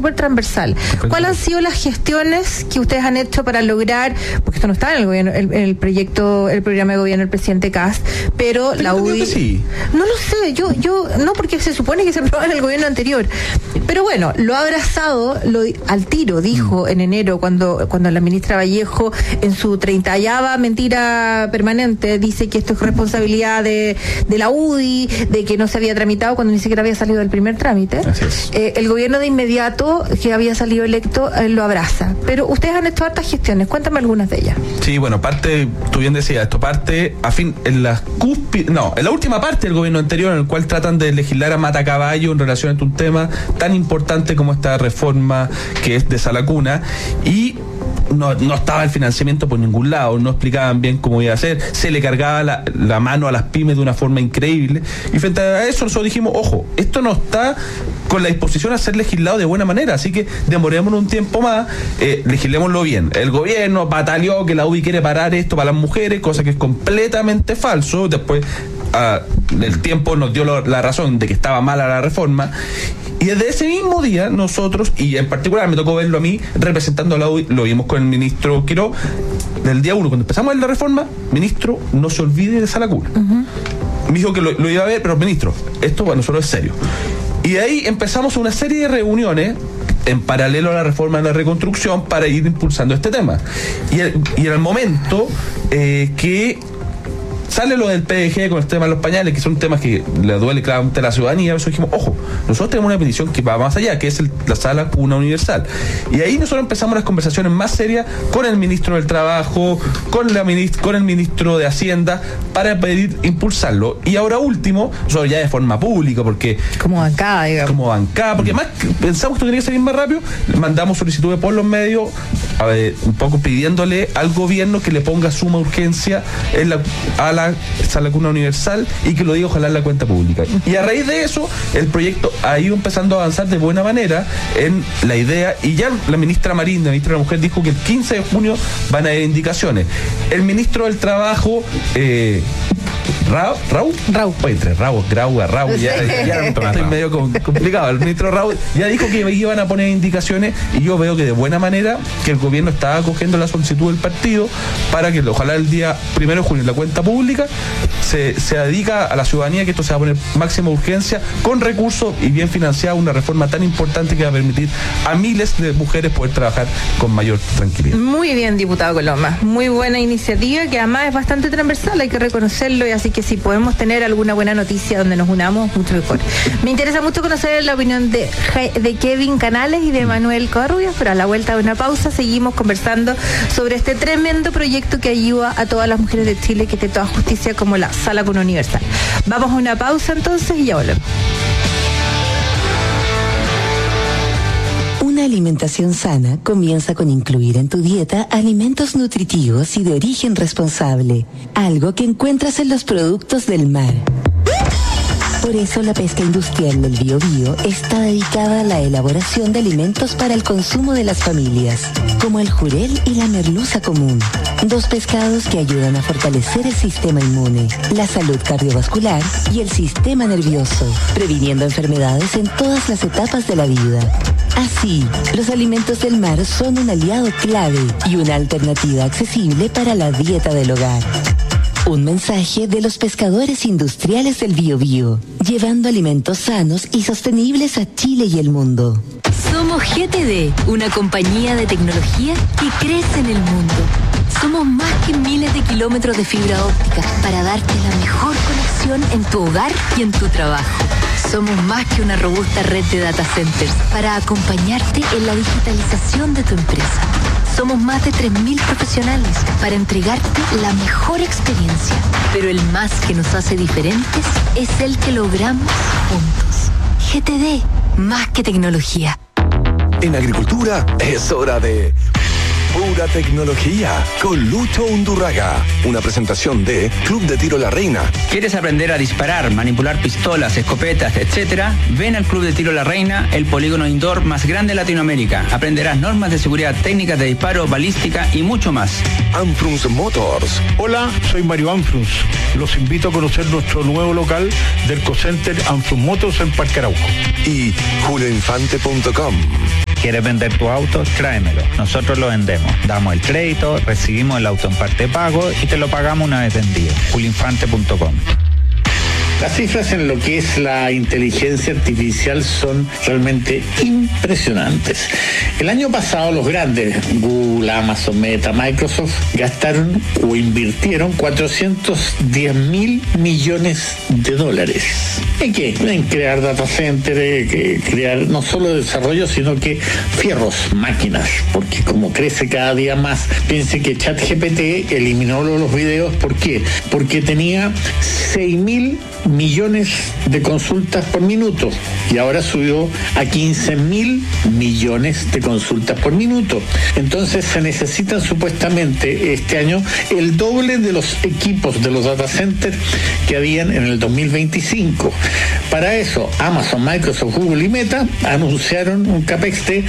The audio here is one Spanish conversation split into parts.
súper transversal. ¿Cuáles han sido las gestiones que ustedes han hecho para lograr, porque esto no está en el gobierno, el proyecto, el programa de gobierno del presidente Kast, pero la UDI... Sí. No lo sé, yo no, porque se supone que se aprobó en el gobierno anterior. Pero bueno, lo ha abrazado al tiro, dijo en enero, cuando la ministra Vallejo, en su 30ª mentira permanente, dice que esto es responsabilidad de la UDI, de que no se había tramitado cuando ni siquiera había salido del primer trámite. Así es. El gobierno de inmediato, que había salido electo, lo abraza. Pero ustedes han hecho hartas gestiones, cuéntame algunas de ellas. Sí, bueno, tú bien decías, esto parte en la última parte del gobierno anterior, en el cual tratan de legislar a matacaballo en relación a un tema tan importante como esta reforma que es de Sala Cuna, y no estaba el financiamiento por ningún lado, no explicaban bien cómo iba a ser, se le cargaba la mano a las pymes de una forma increíble, y frente a eso nosotros dijimos, ojo, esto no está con la disposición a ser legislado de buena manera, así que demorémonos un tiempo más, legislémoslo bien. El gobierno pataleó que la UDI quiere parar esto para las mujeres, cosa que es completamente falso. Después el tiempo nos dio la razón de que estaba mala la reforma, y desde ese mismo día nosotros, y en particular me tocó verlo a mí representando a la UDI, lo vimos con el ministro Quiró, del día 1 cuando empezamos a ver la reforma: ministro, no se olvide de Sala Cuna. Me dijo que lo iba a ver, pero ministro, esto para nosotros es serio. Y de ahí empezamos una serie de reuniones en paralelo a la reforma de la reconstrucción para ir impulsando este tema. Y en el momento que sale lo del PDG con el tema de los pañales, que son temas que le duele claramente a la ciudadanía, nosotros dijimos, ojo, nosotros tenemos una petición que va más allá, que es la Sala Cuna Universal. Y ahí nosotros empezamos las conversaciones más serias con el ministro del Trabajo, con el ministro de Hacienda, para pedir impulsarlo. Y ahora último, nosotros ya de forma pública, porque... Como bancada, digamos. Como bancada, porque además pensamos que tenía que salir más rápido, mandamos solicitudes por los medios, un poco pidiéndole al gobierno que le ponga suma urgencia a la Sala Cuna Universal, y que lo diga ojalá en la cuenta pública. Y a raíz de eso el proyecto ha ido empezando a avanzar de buena manera en la idea, y ya la ministra Marín, la ministra de la Mujer, dijo que el 15 de junio van a haber indicaciones. El ministro del Trabajo, Raúl. Oye, entre Raúl, ya estoy medio complicado. El ministro Raúl ya dijo que iban a poner indicaciones, y yo veo que de buena manera que el gobierno está acogiendo la solicitud del partido para que ojalá el día 1 de junio en la cuenta pública se dedica a la ciudadanía, que esto se va a poner máxima urgencia, con recursos y bien financiada, una reforma tan importante que va a permitir a miles de mujeres poder trabajar con mayor tranquilidad. Muy bien, diputado Coloma, muy buena iniciativa, que además es bastante transversal, hay que reconocerlo, y así que si podemos tener alguna buena noticia donde nos unamos, mucho mejor. Me interesa mucho conocer la opinión de Kevin Canales y de Manuel Covarrubias, pero a la vuelta de una pausa seguimos conversando sobre este tremendo proyecto que ayuda a todas las mujeres de Chile, que esté toda justicia, como la Sala Cuna Universal. Vamos a una pausa entonces y ya volvemos. Una alimentación sana comienza con incluir en tu dieta alimentos nutritivos y de origen responsable, algo que encuentras en los productos del mar. Por eso la pesca industrial del Biobío está dedicada a la elaboración de alimentos para el consumo de las familias, como el jurel y la merluza común, dos pescados que ayudan a fortalecer el sistema inmune, la salud cardiovascular y el sistema nervioso, previniendo enfermedades en todas las etapas de la vida. Así, los alimentos del mar son un aliado clave y una alternativa accesible para la dieta del hogar. Un mensaje de los pescadores industriales del Biobío, llevando alimentos sanos y sostenibles a Chile y el mundo. Somos GTD, una compañía de tecnología que crece en el mundo. Somos más que miles de kilómetros de fibra óptica para darte la mejor conexión en tu hogar y en tu trabajo. Somos más que una robusta red de data centers para acompañarte en la digitalización de tu empresa. Somos más de 3.000 profesionales para entregarte la mejor experiencia. Pero el más que nos hace diferentes es el que logramos juntos. GTD, más que tecnología. En agricultura es hora de Pura Tecnología con Lucho Undurraga. Una presentación de Club de Tiro La Reina. ¿Quieres aprender a disparar, manipular pistolas, escopetas, etcétera? Ven al Club de Tiro La Reina, el polígono indoor más grande de Latinoamérica. Aprenderás normas de seguridad, técnicas de disparo, balística y mucho más. Anfrunz Motors. Hola, soy Mario Anfrunz. Los invito a conocer nuestro nuevo local del Cocenter Anfrunz Motors en Parque Arauco. Y julioinfante.com. ¿Quieres vender tu auto? Tráemelo. Nosotros lo vendemos. Damos el crédito, recibimos el auto en parte de pago y te lo pagamos una vez vendido. julinfante.com. Las cifras en lo que es la inteligencia artificial son realmente impresionantes. El año pasado los grandes, Google, Amazon, Meta, Microsoft, gastaron o invirtieron 410.000 millones de dólares. ¿En qué? En crear data center, crear no solo desarrollo, sino que fierros, máquinas, porque como crece cada día más, piense que ChatGPT eliminó los videos. ¿Por qué? Porque tenía 6.000 millones de consultas por minuto y ahora subió a 15.000 millones de consultas por minuto. Entonces se necesitan supuestamente este año el doble de los equipos de los data centers que habían en el 2025. Para eso, Amazon, Microsoft, Google y Meta anunciaron un capex de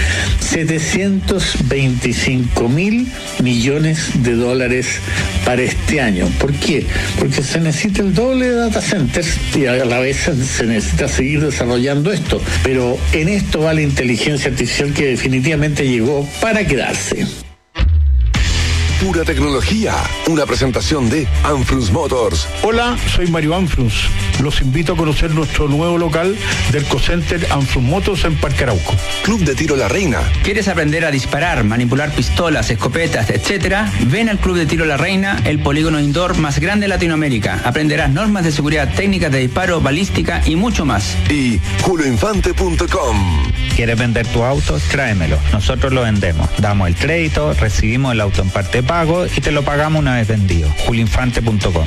725.000 millones de dólares para este año. ¿Por qué? Porque se necesita el doble de data centers y a la vez se necesita seguir desarrollando esto. Pero en esto va la inteligencia artificial, que definitivamente llegó para quedarse. Pura tecnología, una presentación de Anfrus Motors. Hola, soy Mario Anfrus. Los invito a conocer nuestro nuevo local del Cocenter Anfrus Motors en Parque Arauco. Club de Tiro La Reina. ¿Quieres aprender a disparar, manipular pistolas, escopetas, etcétera? Ven al Club de Tiro La Reina, el polígono indoor más grande de Latinoamérica. Aprenderás normas de seguridad, técnicas de disparo, balística y mucho más. Y juloinfante.com. ¿Quieres vender tu auto? Tráemelo. Nosotros lo vendemos. Damos el crédito, recibimos el auto en parte de pago y te lo pagamos una vez vendido. julinfante.com.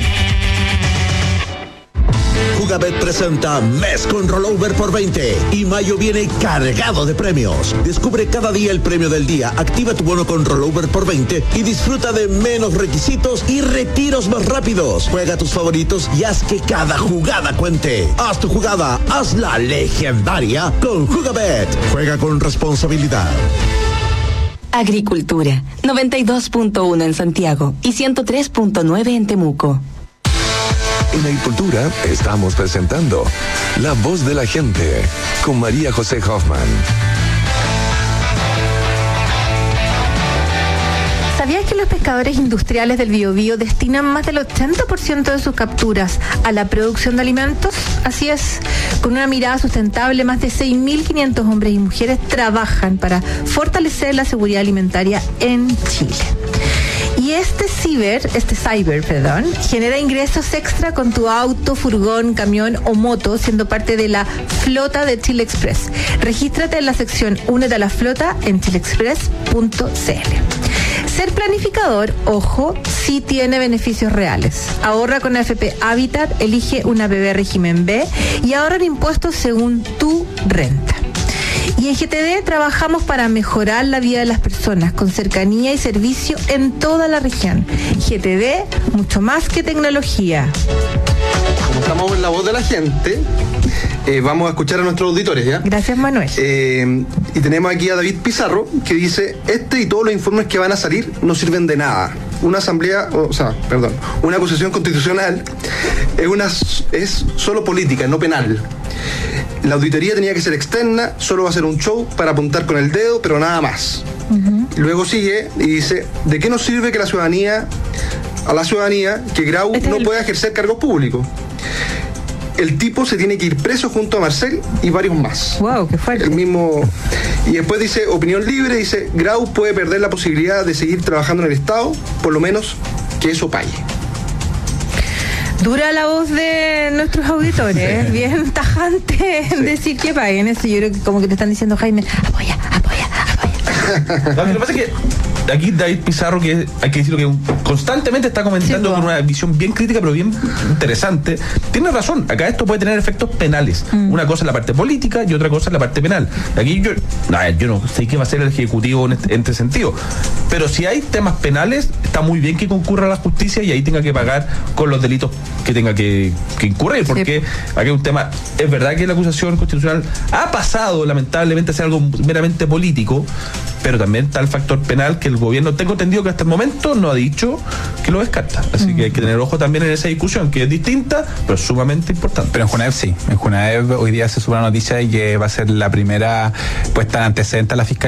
Jugabet presenta Mes con Rollover por 20 y mayo viene cargado de premios. Descubre cada día el premio del día, activa tu bono con Rollover por 20 y disfruta de menos requisitos y retiros más rápidos. Juega tus favoritos y haz que cada jugada cuente. Haz tu jugada, hazla legendaria con Jugabet. Juega con responsabilidad. Agricultura, 92.1 en Santiago y 103.9 en Temuco. En Agricultura estamos presentando La Voz de la Gente con María José Hoffman. ¿Sabías que los pescadores industriales del Biobío destinan más del 80% de sus capturas a la producción de alimentos? Así es, con una mirada sustentable, más de 6.500 hombres y mujeres trabajan para fortalecer la seguridad alimentaria en Chile. Y este cyber, genera ingresos extra con tu auto, furgón, camión o moto, siendo parte de la flota de Chile Express. Regístrate en la sección Únete a la flota en chileexpress.cl. Ser planificador, ojo, sí tiene beneficios reales. Ahorra con AFP Habitat, elige una BB régimen B y ahorra en impuestos según tu renta. Y en GTD trabajamos para mejorar la vida de las personas con cercanía y servicio en toda la región. GTD, mucho más que tecnología. Como estamos en La Voz de la Gente, vamos a escuchar a nuestros auditores, ¿ya? Gracias, Manuel. Y tenemos aquí a David Pizarro, que dice: y todos los informes que van a salir no sirven de nada. Una acusación constitucional es solo política, no penal. La auditoría tenía que ser externa, solo va a ser un show para apuntar con el dedo, pero nada más. Luego sigue y dice: ¿de qué nos sirve que a la ciudadanía que Grau no pueda ejercer cargos públicos? El tipo se tiene que ir preso junto a Marcel y varios más. Wow, qué fuerte. El mismo. Y después dice: opinión libre, dice: Grau puede perder la posibilidad de seguir trabajando en el Estado, por lo menos que eso pague. Dura la voz de nuestros auditores, bien tajante en decir que paguen eso. Yo creo que como que te están diciendo: Jaime, apoya. No, lo que pasa es que aquí David Pizarro, que hay que decirlo, que constantemente está comentando con una visión bien crítica pero bien interesante, tiene razón. Acá esto puede tener efectos penales. Una cosa es la parte política y otra cosa es la parte penal. Aquí yo no sé qué va a hacer el Ejecutivo en este sentido, pero si hay temas penales, está muy bien que concurra a la justicia y ahí tenga que pagar con los delitos que tenga que incurrir, porque aquí hay un tema. Es verdad que la acusación constitucional ha pasado lamentablemente a ser algo meramente político, pero también está el factor penal, que el gobierno, tengo entendido que hasta el momento no ha dicho que lo descarta. Así que hay que tener ojo también en esa discusión, que es distinta, pero sumamente importante. Pero en Junaev sí. En Junaev hoy día se sube la noticia de que va a ser la primera puesta en antecedente a la Fiscalía